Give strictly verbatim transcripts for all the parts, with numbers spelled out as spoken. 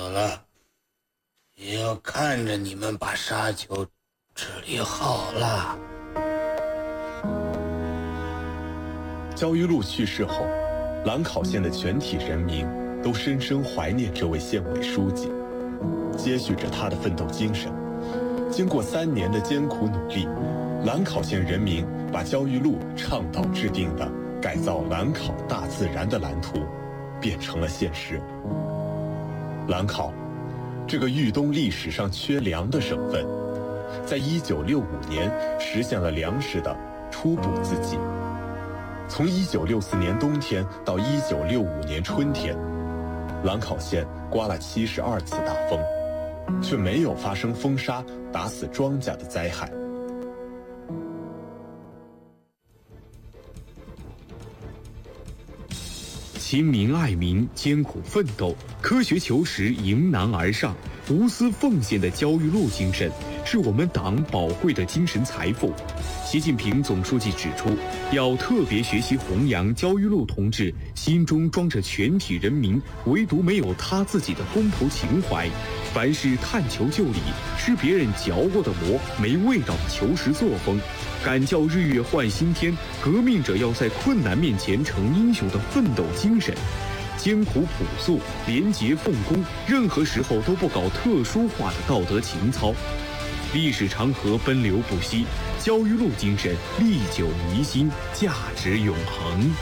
了，也要看着你们把沙丘治理好了。 焦裕禄去世后，兰考县的全体人民都深深怀念这位县委书记。接续着他的奋斗精神，经过三年的艰苦努力，兰考县人民把焦裕禄倡导制定的改造兰考大自然的蓝图变成了现实。兰考，这个豫东历史上缺粮的省份，在一九六五年实现了粮食的初步自给。从一九六四年冬天到一九六五年春天，兰考县刮了七十二次大风，却没有发生风沙打死庄稼的灾害。 亲民爱民、艰苦奋斗、科学求实、迎难而上、无私奉献的焦裕禄精神，是我们党宝贵的精神财富。习近平总书记指出，要特别学习弘扬焦裕禄同志心中装着全体人民唯独没有他自己的公仆情怀，凡事探求就理，吃别人嚼过的馍没味道的求实作风，敢叫日月换新天，革命者要在困难面前成英雄的奋斗精神，艰苦朴素、廉洁奉公，任何时候都不搞特殊化的道德情操。历史长河奔流不息，焦裕禄精神历久弥新，价值永恒。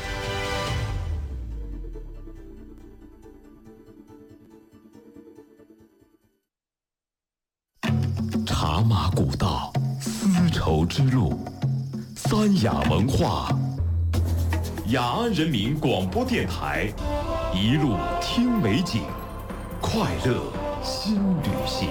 茶马古道，丝绸之路，三雅文化，雅安人民广播电台，一路听美景，快乐新旅行。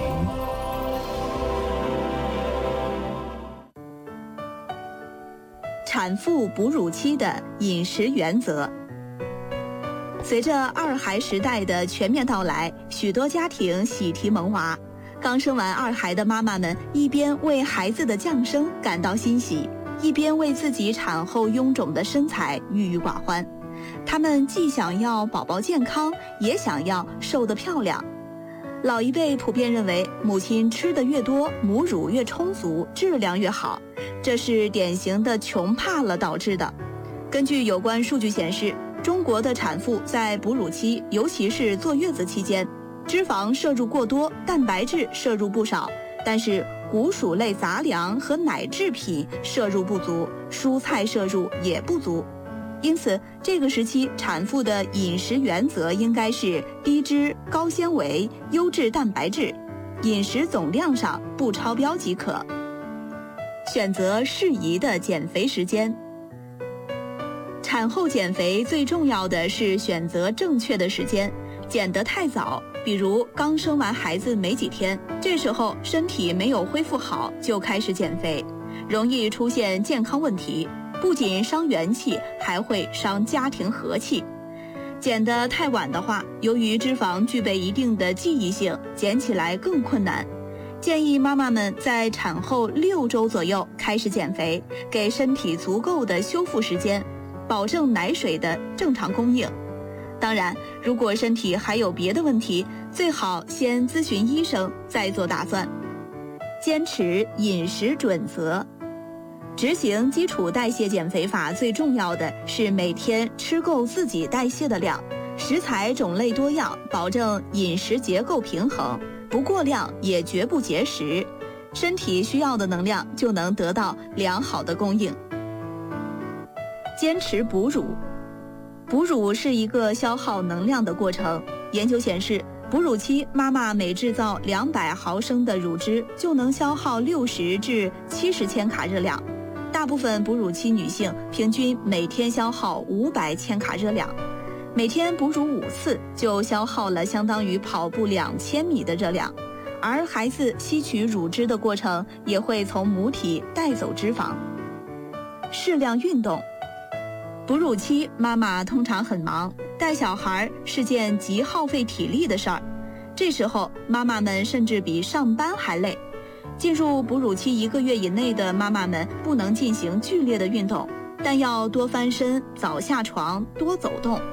产妇哺乳期的饮食原则。随着二孩时代的全面到来，许多家庭喜提萌娃。刚生完二孩的妈妈们，一边为孩子的降生感到欣喜，一边为自己产后臃肿的身材郁郁寡欢。他们既想要宝宝健康，也想要瘦得漂亮。老一辈普遍认为，母亲吃得越多，母乳越充足，质量越好，这是典型的穷怕了导致的。根据有关数据显示，中国的产妇在哺乳期，尤其是坐月子期间，脂肪摄入过多，蛋白质摄入不少，但是谷薯类杂粮和奶制品摄入不足，蔬菜摄入也不足。因此，这个时期产妇的饮食原则应该是低脂、高纤维、优质蛋白质，饮食总量上不超标即可。选择适宜的减肥时间。产后减肥最重要的是选择正确的时间，减得太早，比如刚生完孩子没几天，这时候身体没有恢复好就开始减肥，容易出现健康问题，不仅伤元气，还会伤家庭和气。减得太晚的话，由于脂肪具备一定的记忆性，减起来更困难。建议妈妈们在产后六周左右开始减肥，给身体足够的修复时间，保证奶水的正常供应。当然，如果身体还有别的问题，最好先咨询医生，再做打算。坚持饮食准则。执行基础代谢减肥法最重要的是每天吃够自己代谢的量，食材种类多样，保证饮食结构平衡，不过量也绝不节食，身体需要的能量就能得到良好的供应。坚持哺乳。哺乳是一个消耗能量的过程，研究显示，哺乳期妈妈每制造两百毫升的乳汁就能消耗六十至七十千卡热量，大部分哺乳期女性平均每天消耗五百千卡热量，每天哺乳五次就消耗了相当于跑步两千米的热量，而孩子吸取乳汁的过程也会从母体带走脂肪。适量运动。哺乳期妈妈通常很忙，带小孩是件极耗费体力的事儿，这时候妈妈们甚至比上班还累。进入哺乳期一个月以内的妈妈们不能进行剧烈的运动，但要多翻身、早下床、多走动。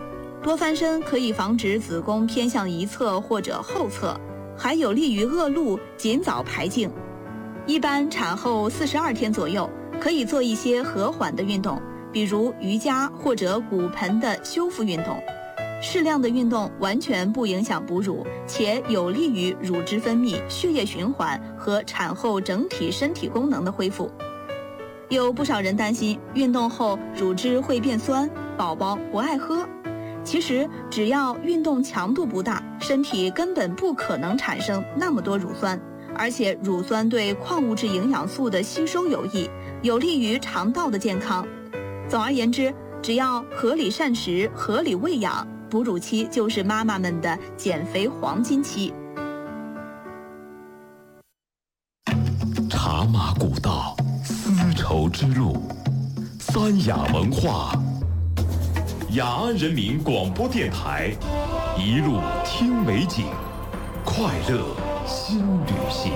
多翻身可以防止子宫偏向一侧或者后侧，还有利于恶露尽早排净。一般产后四十二天左右，可以做一些和缓的运动，比如瑜伽或者骨盆的修复运动。适量的运动完全不影响哺乳，且有利于乳汁分泌、血液循环和产后整体身体功能的恢复。有不少人担心运动后乳汁会变酸，宝宝不爱喝。其实只要运动强度不大，身体根本不可能产生那么多乳酸，而且乳酸对矿物质营养素的吸收有益，有利于肠道的健康。总而言之，只要合理膳食、合理喂养，哺乳期就是妈妈们的减肥黄金期。 茶马古道，丝绸之路，三雅文化。雅安人民广播电台，一路听美景，快乐新旅行。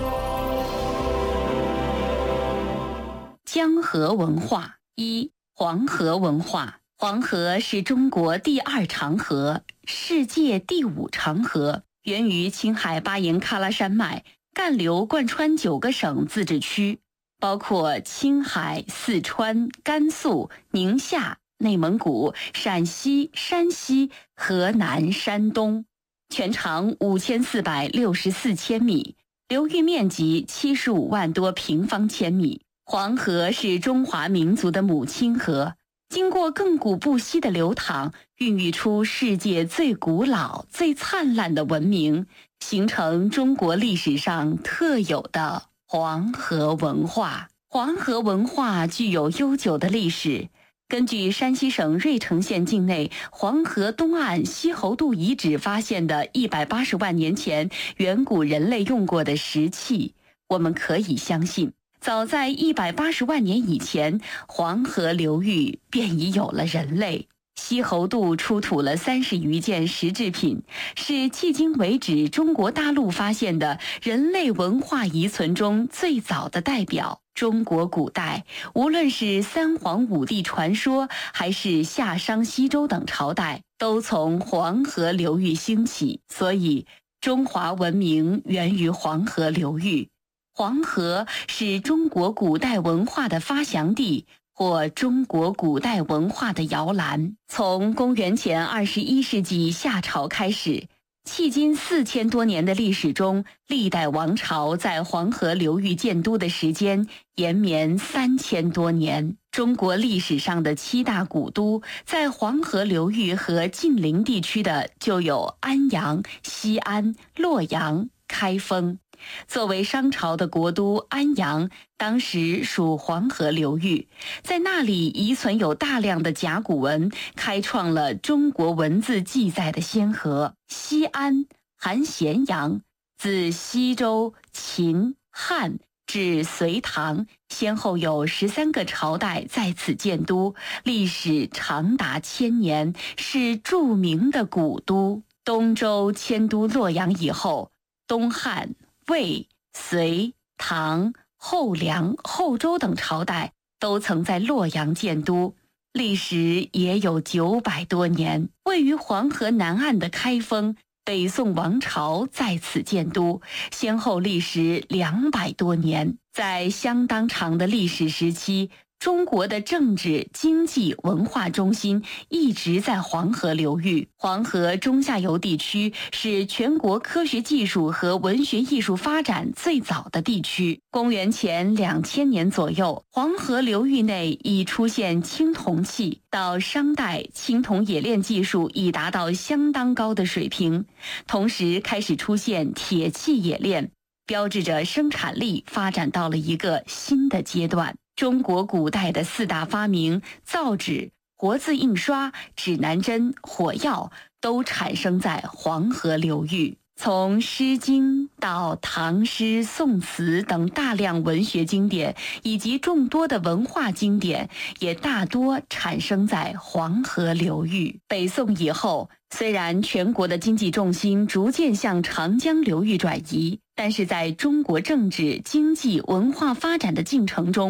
江河文化一，黄河文化。黄河是中国第二长河，世界第五长河，源于青海巴颜喀拉山脉，干流贯穿九个省自治区，包括青海、四川、甘肃、宁夏、内蒙古、陕西、山西、河南、山东，全长五千四百六十四千米，流域面积七十五万多平方千米。黄河是中华民族的母亲河，经过亘古不息的流淌，孕育出世界最古老、最灿烂的文明，形成中国历史上特有的黄河文化。黄河文化具有悠久的历史。根据山西省芮城县境内黄河东岸西侯渡遗址发现的一百八十万年前远古人类用过的石器，我们可以相信，早在一百八十万年以前，黄河流域便已有了人类。西侯渡出土了三十余件石制品，是迄今为止中国大陆发现的人类文化遗存中最早的代表。中国古代，无论是三皇五帝传说，还是夏商西周等朝代，都从黄河流域兴起，所以中华文明源于黄河流域。黄河是中国古代文化的发祥地，或中国古代文化的摇篮。从公元前二十一世纪夏朝开始，迄今四千多年的历史中，历代王朝在黄河流域建都的时间延绵三千多年。中国历史上的七大古都，在黄河流域和近邻地区的就有安阳、西安、洛阳、开封。作为商朝的国都安阳，当时属黄河流域，在那里遗存有大量的甲骨文，开创了中国文字记载的先河。西安含咸阳，自西周、秦、汉至隋唐，先后有十三个朝代在此建都，历史长达千年，是著名的古都。东周迁都洛阳以后，东汉、魏、隋、唐、后梁、后周等朝代都曾在洛阳建都，历史也有九百多年。位于黄河南岸的开封，北宋王朝在此建都，先后历时两百多年。在相当长的历史时期，中国的政治、经济、文化中心一直在黄河流域。黄河中下游地区是全国科学技术和文学艺术发展最早的地区。公元前两千年左右，黄河流域内已出现青铜器，到商代，青铜冶炼技术已达到相当高的水平，同时开始出现铁器冶炼，标志着生产力发展到了一个新的阶段。中国古代的四大发明造纸、活字印刷、指南针、火药都产生在黄河流域。从《诗经》到唐诗、宋词等大量文学经典，以及众多的文化经典，也大多产生在黄河流域。北宋以后，虽然全国的经济重心逐渐向长江流域转移，但是在中国政治、经济、文化发展的进程中，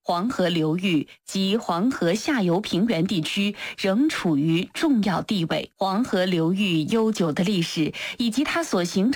黄河流域及黄河下游平原地区仍处于重要地位。黄河流域悠久的历史以及它所形成